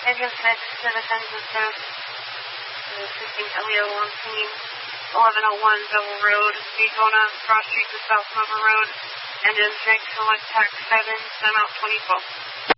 Engine 6, Citizens Assist, assisting Elio on scene, 1101 Double Road, Daytona, Cross Street to South River Road, Engine 6, select TAC 7, send out 2012.